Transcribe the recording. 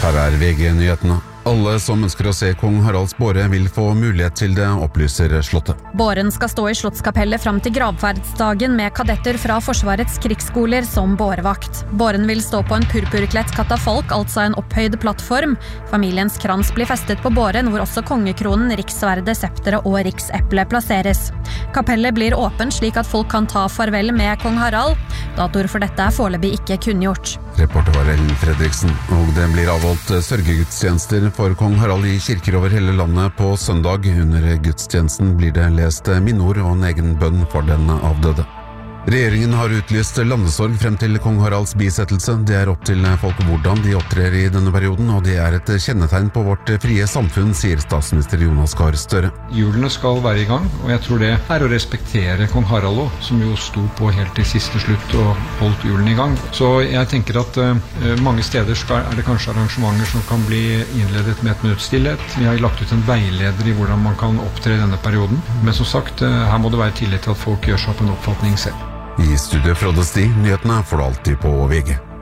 Her VG-nyhetene. Alle som ønsker å se kong Haralds båre vil få mulighet til det, opplyser Slottet. Båren skal stå i Slottskapellet fram til gravferdsdagen med kadetter fra Forsvarets krigsskoler som bårevakt. Båren vil stå på en purpurklett katafalk, altså en opphøyd plattform. Familiens krans blir festet på båren, hvor også kongekronen, rikssverdet, septeret og rikseplet plasseres. Kapellet blir åpent slik at folk kan ta farvel med kong Harald. Datoer for dette foreløpig ikke kunngjort. Reporter var Ellen Fredriksen, og det blir avholdt sørgegudstjenester for kong Harald i kirker over hele landet på søndag. Under gudstjenesten blir det lest minneord og en egen bønn for den avdøde. Regjeringen har utlyst landesorg frem til kong Haralds bisettelse. Det opp til folk hvordan de opptrer i denne perioden, og det et kjennetegn på vårt frie samfunn, sier statsminister Jonas Gahr Støre. Hjulene skal være i gang, og jeg tror det å respektere kong Harald også, som jo sto på helt til siste slutt og holdt hjulene i gang. Så jeg tenker at mange steder det kanskje arrangementer som kan bli innledet med et minutts stillhet. Vi har lagt ut en veileder i hvordan man kan opptre i denne perioden. Men som sagt, her må det være tillit til at folk gjør seg opp en oppfatning selv. I studio Frode Sti, nyhetene får du alltid på VG.